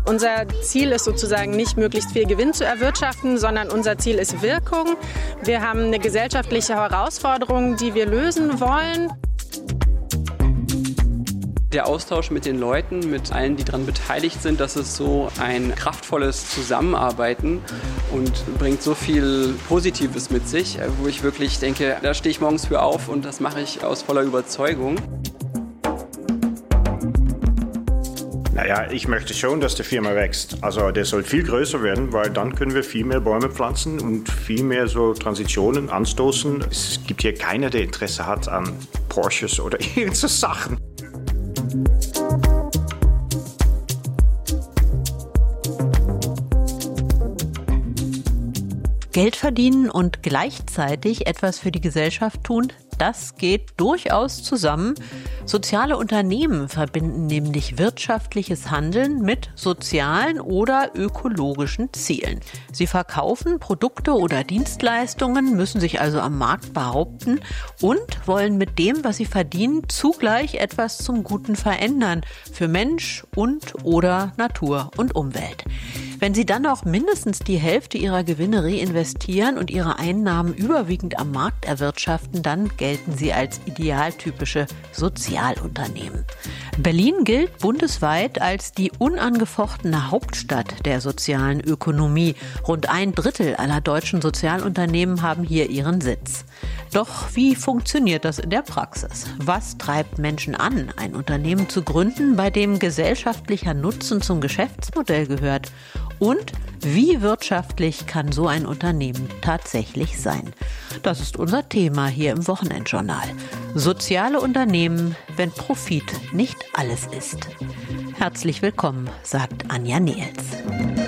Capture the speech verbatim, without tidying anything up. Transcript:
Unser Ziel ist sozusagen nicht, möglichst viel Gewinn zu erwirtschaften, sondern unser Ziel ist Wirkung. Wir haben eine gesellschaftliche Herausforderung, die wir lösen wollen. Der Austausch mit den Leuten, mit allen, die daran beteiligt sind, das ist so ein kraftvolles Zusammenarbeiten und bringt so viel Positives mit sich, wo ich wirklich denke, da stehe ich morgens für auf und das mache ich aus voller Überzeugung. Naja, ich möchte schon, dass die Firma wächst. Also der soll viel größer werden, weil dann können wir viel mehr Bäume pflanzen und viel mehr so Transitionen anstoßen. Es gibt hier keiner, der Interesse hat an Porsches oder irgend so Sachen. Geld verdienen und gleichzeitig etwas für die Gesellschaft tun, das geht durchaus zusammen. Soziale Unternehmen verbinden nämlich wirtschaftliches Handeln mit sozialen oder ökologischen Zielen. Sie verkaufen Produkte oder Dienstleistungen, müssen sich also am Markt behaupten und wollen mit dem, was sie verdienen, zugleich etwas zum Guten verändern für Mensch und oder Natur und Umwelt. Wenn sie dann auch mindestens die Hälfte ihrer Gewinne reinvestieren und ihre Einnahmen überwiegend am Markt erwirtschaften, dann gelten sie als idealtypische Sozialunternehmen. Berlin gilt bundesweit als die unangefochtene Hauptstadt der sozialen Ökonomie. Rund ein Drittel aller deutschen Sozialunternehmen haben hier ihren Sitz. Doch wie funktioniert das in der Praxis? Was treibt Menschen an, ein Unternehmen zu gründen, bei dem gesellschaftlicher Nutzen zum Geschäftsmodell gehört? Und wie wirtschaftlich kann so ein Unternehmen tatsächlich sein? Das ist unser Thema hier im Wochenendjournal. Soziale Unternehmen, wenn Profit nicht alles ist. Herzlich willkommen, sagt Anja Nehls.